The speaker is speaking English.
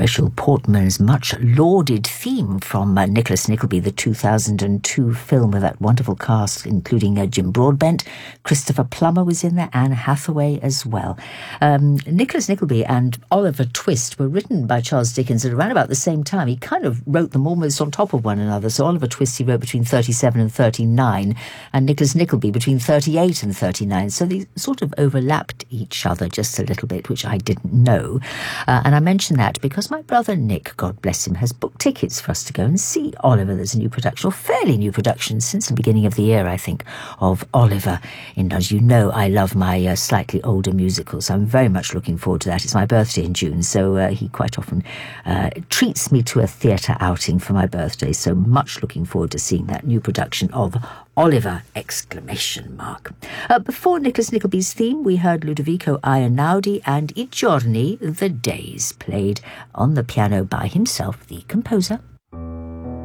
Herschel Portman's much lauded theme from Nicholas Nickleby, the 2002 film with that wonderful cast, including Jim Broadbent. Christopher Plummer was in there, Anne Hathaway as well. Nicholas Nickleby and Oliver Twist were written by Charles Dickens at around about the same time. He kind of wrote them almost on top of one another. So Oliver Twist he wrote between 37 and 39, and Nicholas Nickleby between 38 and 39. So they sort of overlapped each other just a little bit, which I didn't know. And I mention that because my brother Nick, God bless him, has booked tickets for us to go and see Oliver. There's a new production, or fairly new production, since the beginning of the year, I think, of Oliver. And as you know, I love my slightly older musicals. I'm very much looking forward to that. It's my birthday in June, so he quite often treats me to a theatre outing for my birthday. So much looking forward to seeing that new production of Oliver! Before Nicholas Nickleby's theme, we heard Ludovico Einaudi and I giorni, the days, played on the piano by himself, the composer.